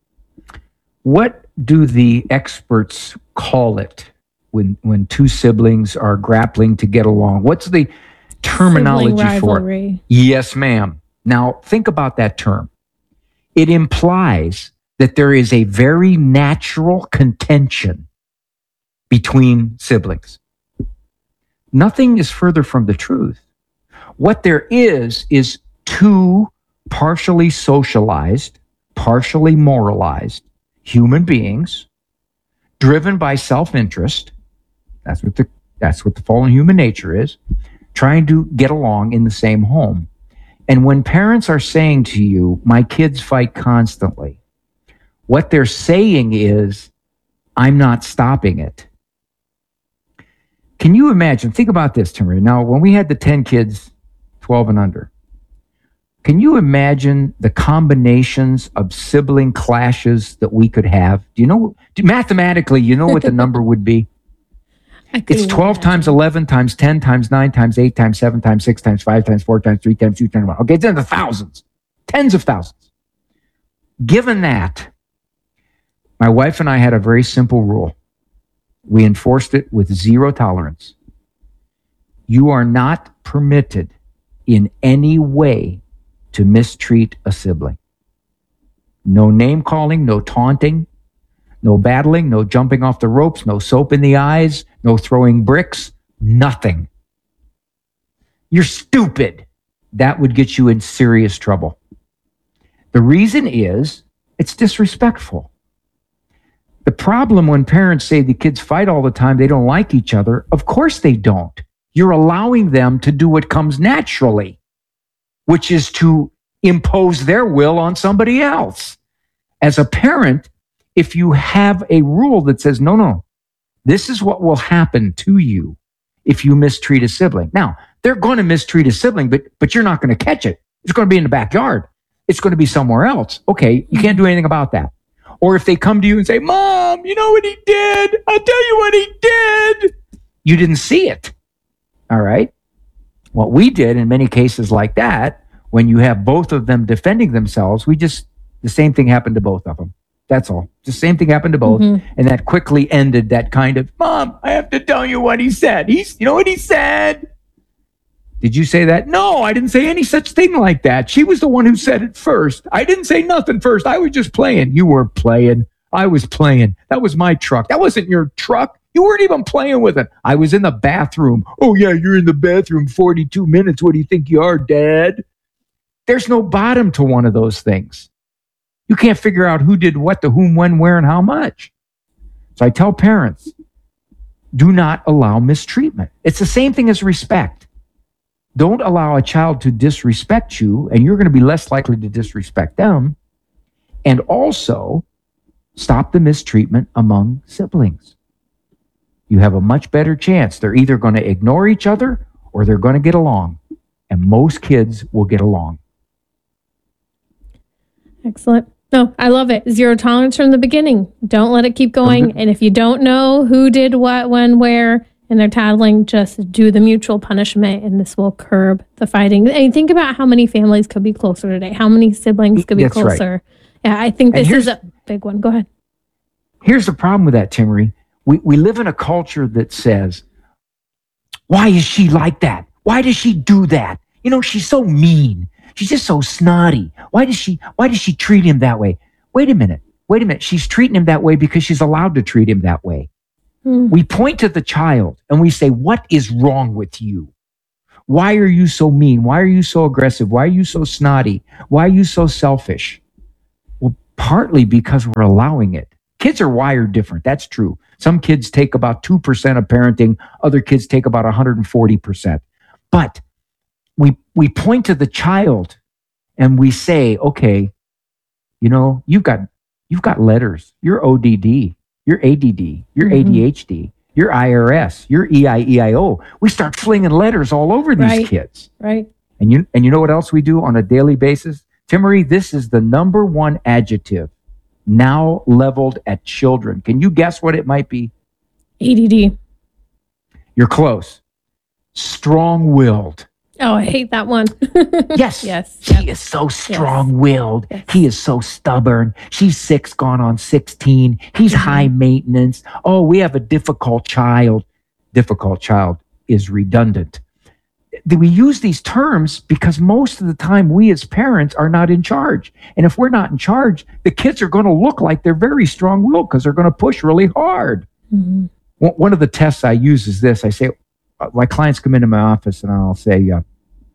What do the experts call it when when two siblings are grappling to get along? What's the terminology Sibling for it? rivalry. Yes, ma'am. Now, think about that term. It implies that there is a very natural contention between siblings. Nothing is further from the truth. What there is, is two partially socialized, partially moralized human beings driven by self-interest. That's what the, that's what the fallen human nature is, trying to get along in the same home. And when parents are saying to you, my kids fight constantly, what they're saying is, I'm not stopping it. Can you imagine? Think about this, Timmy. Now, when we had the ten kids, twelve and under, can you imagine the combinations of sibling clashes that we could have? Do you know, mathematically, you know what the number would be? It's twelve times eleven times ten times nine times eight times seven times six times five times four times three times two times one. Okay, it's in the thousands, tens of thousands. Given that, my wife and I had a very simple rule. We enforced it with zero tolerance. You are not permitted in any way to mistreat a sibling. No name calling, no taunting, no battling, no jumping off the ropes, no soap in the eyes, no throwing bricks, nothing. You're stupid. That would get you in serious trouble. The reason is it's disrespectful. The problem when parents say the kids fight all the time, they don't like each other, of course they don't. You're allowing them to do what comes naturally, which is to impose their will on somebody else. As a parent, if you have a rule that says, no, no, this is what will happen to you if you mistreat a sibling. Now, they're going to mistreat a sibling, but but you're not going to catch it. It's going to be in the backyard. It's going to be somewhere else. Okay, you can't do anything about that. Or if they come to you and say, Mom, you know what he did? I'll tell you what he did. You didn't see it. All right. What we did in many cases like that, when you have both of them defending themselves, we just, the same thing happened to both of them. That's all. The same thing happened to both. Mm-hmm. And that quickly ended that kind of, Mom, I have to tell you what he said. He's, you know what he said? Did you say that? No, I didn't say any such thing like that. She was the one who said it first. I didn't say nothing first. I was just playing. You weren't playing. I was playing. That was my truck. That wasn't your truck. You weren't even playing with it. I was in the bathroom. Oh, yeah, you're in the bathroom forty-two minutes. What do you think you are, Dad? There's no bottom to one of those things. You can't figure out who did what to whom, when, where, and how much. So I tell parents, do not allow mistreatment. It's the same thing as respect. Don't allow a child to disrespect you, and you're going to be less likely to disrespect them. And also, stop the mistreatment among siblings. You have a much better chance. They're either going to ignore each other or they're going to get along. And most kids will get along. Excellent. No, I love it. Zero tolerance from the beginning. Don't let it keep going. Mm-hmm. And if you don't know who did what, when, where, and they're tattling, just do the mutual punishment, and this will curb the fighting. And think about how many families could be closer today. How many siblings could be That's closer? Right. Yeah, I think this is a big one. Go ahead. Here's the problem with that, Timmery. We we live in a culture that says, Why is she like that? Why does she do that? You know, she's so mean. She's just so snotty. Why does she, why does she treat him that way? Wait a minute. Wait a minute. She's treating him that way because she's allowed to treat him that way. Hmm. We point to the child and we say, what is wrong with you? Why are you so mean? Why are you so aggressive? Why are you so snotty? Why are you so selfish? Well, partly because we're allowing it. Kids are wired different. That's true. Some kids take about two percent of parenting. Other kids take about one hundred forty percent. But we, we point to the child and we say, okay, you know, you've got, you've got letters. You're O D D. You're A D D. You're mm-hmm. A D H D. You're I R S, you're E I E I O. We start flinging letters all over these right. kids. Right. And you and you know what else we do on a daily basis? Timmery, this is the number one adjective now leveled at children. Can you guess what it might be? A D D. You're close. Strong-willed. Oh, I hate that one. Yes. Yes. He yep. is so strong-willed. Yes. He is so stubborn. She's six, gone on sixteen. He's mm-hmm. high maintenance. Oh, we have a difficult child. Difficult child is redundant. We use these terms because most of the time we as parents are not in charge. And if we're not in charge, the kids are going to look like they're very strong-willed because they're going to push really hard. Mm-hmm. One of the tests I use is this. I say, my clients come into my office and I'll say, uh,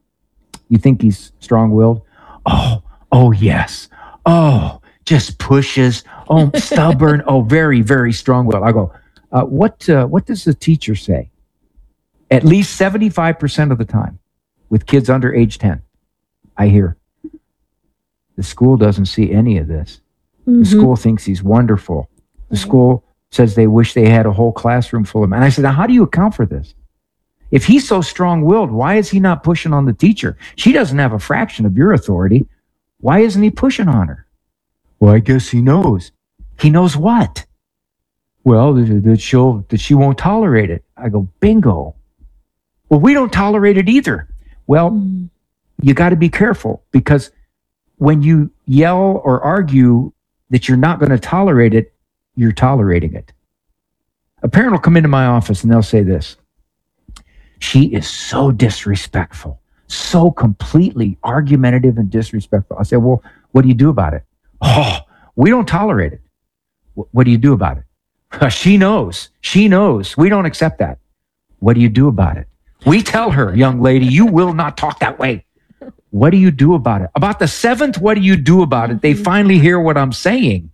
you think he's strong-willed? Oh, oh, yes. Oh, just pushes. Oh, stubborn. Oh, very, very strong-willed. I go, uh, what, uh, what does the teacher say? At least seventy-five percent of the time with kids under age ten, I hear, the school doesn't see any of this. Mm-hmm. The school thinks he's wonderful. The right. school says they wish they had a whole classroom full of him. And I said, now, how do you account for this? If he's so strong-willed, why is he not pushing on the teacher? She doesn't have a fraction of your authority. Why isn't he pushing on her? Well, I guess he knows. He knows what? Well, that she'll that she won't tolerate it. I go, bingo. Well, we don't tolerate it either. Well, mm. you got to be careful because when you yell or argue that you're not going to tolerate it, you're tolerating it. A parent will come into my office and they'll say this. She is so disrespectful, so completely argumentative and disrespectful. I say, well, what do you do about it? Oh, we don't tolerate it. What do you do about it? She knows. She knows. We don't accept that. What do you do about it? We tell her, young lady, you will not talk that way. What do you do about it? About the seventh, what do you do about it? They finally hear what I'm saying.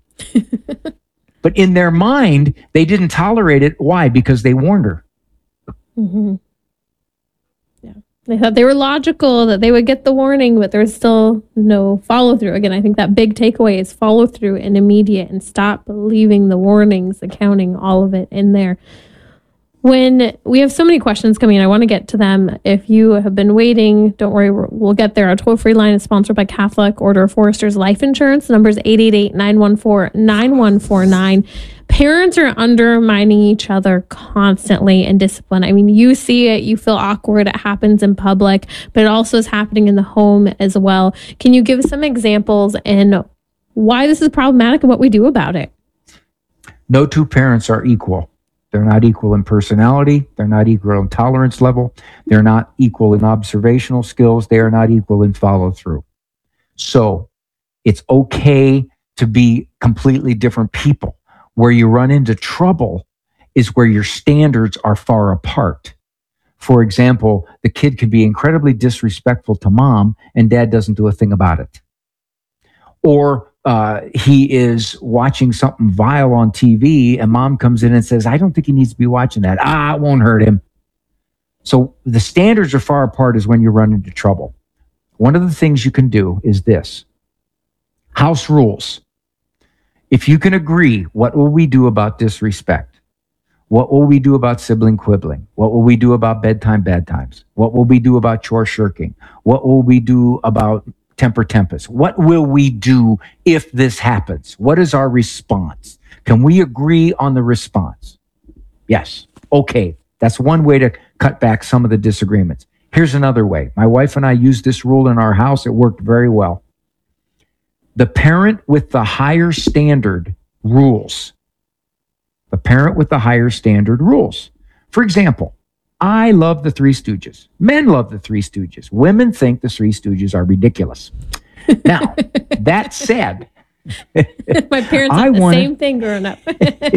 But in their mind, they didn't tolerate it. Why? Because they warned her. Mm-hmm. Yeah. They thought they were logical, that they would get the warning, but there's still no follow through. Again, I think that big takeaway is follow through and immediate and stop leaving the warnings, accounting, all of it in there. When we have so many questions coming in, I want to get to them. If you have been waiting, don't worry, we'll get there. Our toll-free line is sponsored by Catholic Order of Foresters Life Insurance. The number is eight eight eight, nine one four, nine one four nine. Parents are undermining each other constantly in discipline. I mean, you see it, you feel awkward, it happens in public, but it also is happening in the home as well. Can you give some examples and why this is problematic and what we do about it? No two parents are equal. They're not equal in personality. They're not equal in tolerance level. They're not equal in observational skills. They are not equal in follow through. So it's okay to be completely different people. Where you run into trouble is where your standards are far apart. For example, the kid can be incredibly disrespectful to mom and dad doesn't do a thing about it. Or Uh, he is watching something vile on T V and mom comes in and says, I don't think he needs to be watching that. Ah, it won't hurt him. So the standards are far apart is when you run into trouble. One of the things you can do is this. House rules. If you can agree, what will we do about disrespect? What will we do about sibling quibbling? What will we do about bedtime bad times? What will we do about chore shirking? What will we do about temper tempest? What will we do if this happens? What is our response? Can we agree on the response? Yes. Okay. That's one way to cut back some of the disagreements. Here's another way. My wife and I used this rule in our house. It worked very well. The parent with the higher standard rules. The parent with the higher standard rules. For example, I love the Three Stooges. Men love the Three Stooges. Women think the Three Stooges are ridiculous. Now, that said, My parents I did the wanted- same thing growing up.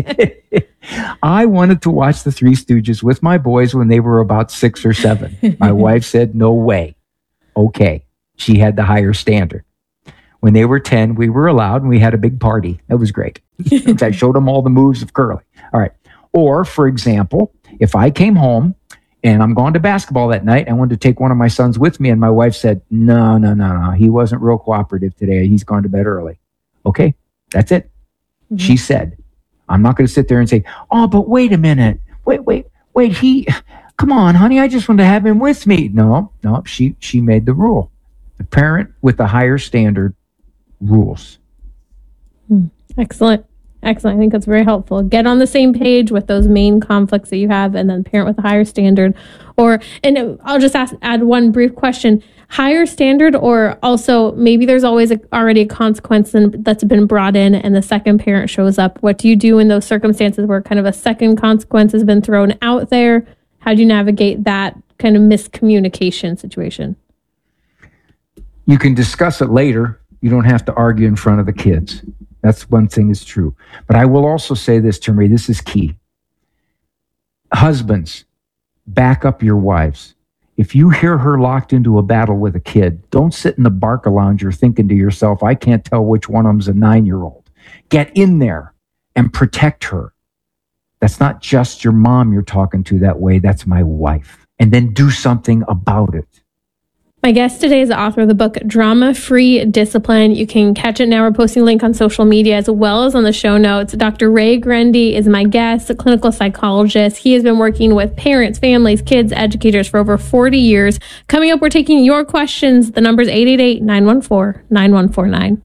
I wanted to watch the Three Stooges with my boys when they were about six or seven. My wife said, no way. Okay. She had the higher standard. When they were ten, we were allowed and we had a big party. That was great. I showed them all the moves of Curly. All right. Or, for example, if I came home and I'm going to basketball that night, I wanted to take one of my sons with me, and my wife said, no, no, no, no. He wasn't real cooperative today. He's gone to bed early. Okay. That's it. Mm-hmm. She said, I'm not going to sit there and say, oh, but wait a minute. Wait, wait, wait. He, come on, honey. I just want to have him with me. No, no. She, she made the rule. The parent with the higher standard rules. Excellent. Excellent. I think that's very helpful. Get on the same page with those main conflicts that you have, and then parent with a higher standard. Or, and I'll just ask, add one brief question. Higher standard, or also maybe there's always a, already a consequence in, that's been brought in and the second parent shows up. What do you do in those circumstances where kind of a second consequence has been thrown out there? How do you navigate that kind of miscommunication situation? You can discuss it later. You don't have to argue in front of the kids. That's one thing is true. But I will also say this, Timmy, this is key. Husbands, back up your wives. If you hear her locked into a battle with a kid, don't sit in the Barcalounger thinking to yourself, I can't tell which one of them's a nine-year-old. Get in there and protect her. That's not just your mom you're talking to that way. That's my wife. And then do something about it. My guest today is the author of the book, Drama-Free Discipline. You can catch it now. We're posting a link on social media as well as on the show notes. Doctor Ray Grendy is my guest, a clinical psychologist. He has been working with parents, families, kids, educators for over forty years. Coming up, we're taking your questions. The number is eight eight eight, nine one four, nine one four nine.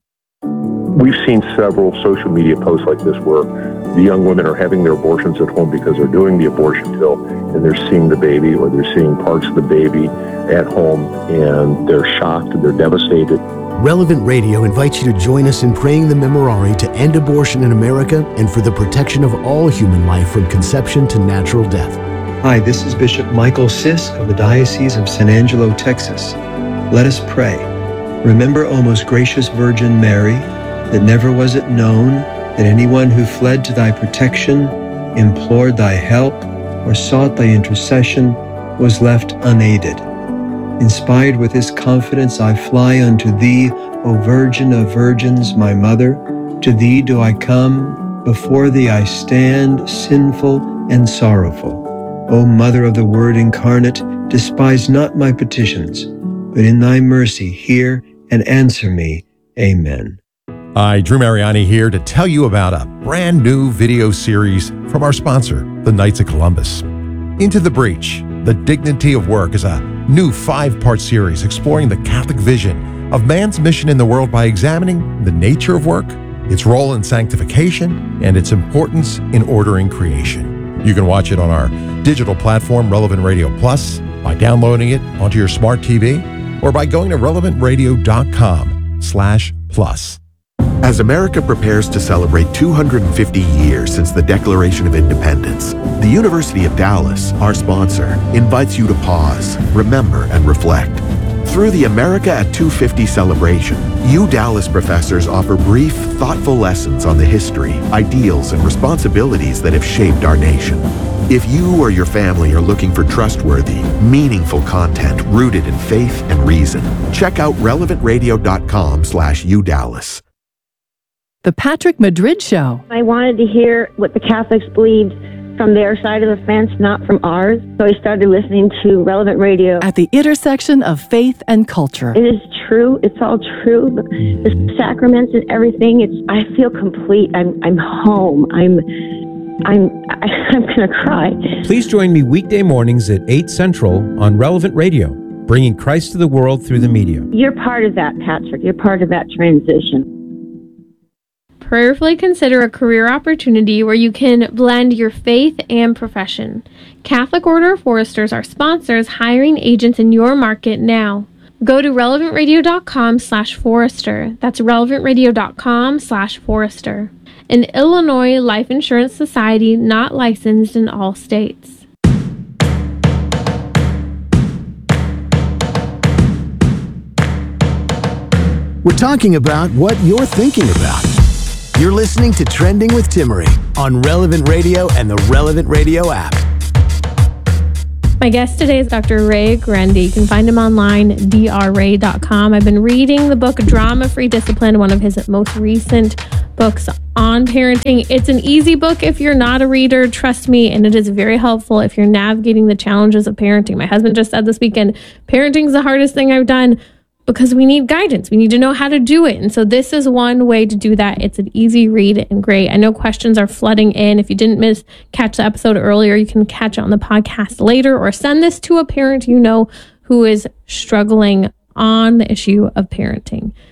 We've seen several social media posts like this where the young women are having their abortions at home because they're doing the abortion pill and they're seeing the baby, or they're seeing parts of the baby at home, and they're shocked and they're devastated. Relevant Radio invites you to join us in praying the Memorare to end abortion in America and for the protection of all human life from conception to natural death. Hi, this is Bishop Michael Sisk of the Diocese of San Angelo, Texas. Let us pray. Remember, O most gracious Virgin Mary, that never was it known that anyone who fled to thy protection, implored thy help, or sought thy intercession was left unaided. Inspired with this confidence, I fly unto thee, O Virgin of Virgins, my Mother. To thee do I come, before thee I stand, sinful and sorrowful. O Mother of the Word incarnate, despise not my petitions, but in thy mercy hear and answer me. Amen. Hi, Drew Mariani here to tell you about a brand new video series from our sponsor, the Knights of Columbus. Into the Breach, The Dignity of Work is a new five-part series exploring the Catholic vision of man's mission in the world by examining the nature of work, its role in sanctification, and its importance in ordering creation. You can watch it on our digital platform, Relevant Radio Plus, by downloading it onto your smart T V, or by going to relevant radio dot com slash plus. As America prepares to celebrate two hundred fifty years since the Declaration of Independence, the University of Dallas, our sponsor, invites you to pause, remember, and reflect. Through the America at two fifty celebration, U Dallas professors offer brief, thoughtful lessons on the history, ideals, and responsibilities that have shaped our nation. If you or your family are looking for trustworthy, meaningful content rooted in faith and reason, check out relevant radio dot com slash U Dallas. The Patrick Madrid Show. I wanted to hear what the Catholics believed from their side of the fence, not from ours. So I started listening to Relevant Radio. At the intersection of faith and culture. It is true. It's all true. The, the sacraments and everything. It's. I feel complete. I'm. I'm home. I'm. I'm. I'm gonna cry. Please join me weekday mornings at eight Central on Relevant Radio, bringing Christ to the world through the media. You're part of that, Patrick. You're part of that transition. Prayerfully consider a career opportunity where you can blend your faith and profession. Catholic Order of Foresters are sponsors hiring agents in your market now. Go to relevant radio dot com slash forester. That's relevant radio dot com slash forester. An Illinois Life Insurance Society not licensed in all states. We're talking about what you're thinking about. You're listening to Trending with Timmery on Relevant Radio and the Relevant Radio app. My guest today is Doctor Ray Guarendi. You can find him online, d r ray dot com. I've been reading the book Drama-Free Discipline, one of his most recent books on parenting. It's an easy book if you're not a reader, trust me, and it is very helpful if you're navigating the challenges of parenting. My husband just said this weekend, parenting is the hardest thing I've done because we need guidance. We need to know how to do it. And so this is one way to do that. It's an easy read and great. I know questions are flooding in. If you didn't miss catch the episode earlier, you can catch it on the podcast later, or send this to a parent you know who is struggling on the issue of parenting.